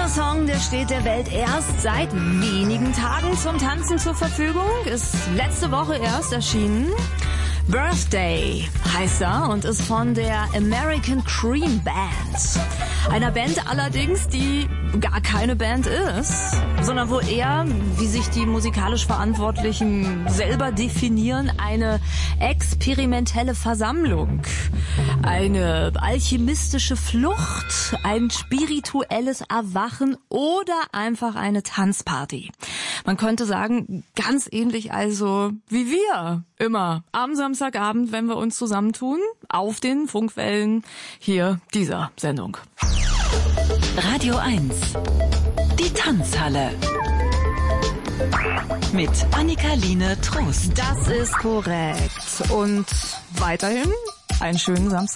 Song, der steht der Welt erst seit wenigen Tagen zum Tanzen zur Verfügung, ist letzte Woche erst erschienen. Birthday heißt er und ist von der American Cream Band. Einer Band allerdings, die gar keine Band ist, sondern wohl eher, wie sich die musikalisch Verantwortlichen selber definieren, eine experimentelle Versammlung. Eine alchemistische Flucht, ein spirituelles Erwachen oder einfach eine Tanzparty. Man könnte sagen, ganz ähnlich also wie wir immer am Samstagabend, wenn wir uns zusammentun, auf den Funkwellen hier dieser Sendung. Radio 1, die Tanzhalle. Mit Annika-Line Trost. Das ist korrekt. Und weiterhin einen schönen Samstag.